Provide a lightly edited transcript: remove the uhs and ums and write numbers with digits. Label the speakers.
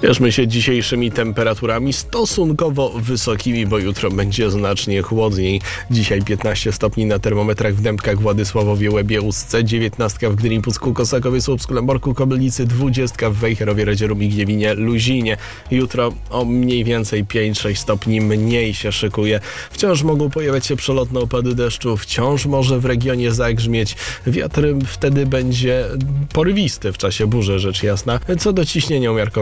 Speaker 1: Cieszmy się dzisiejszymi temperaturami stosunkowo wysokimi, bo jutro będzie znacznie chłodniej. Dzisiaj 15 stopni na termometrach w Dębkach, Władysławowie, Łebie, Ustce, 19 w Gdyni, Pucku, Kosakowie, Słupsku, Lęborku, Kobylnicy, 20 w Wejherowie, Radzieru, Migniewinie, Luzinie. Jutro o mniej więcej 5-6 stopni mniej się szykuje. Wciąż mogą pojawiać się przelotne opady deszczu, wciąż może w regionie zagrzmieć. Wiatr wtedy będzie porywisty w czasie burzy, rzecz jasna. Co do ciśnienia umiarkowanego,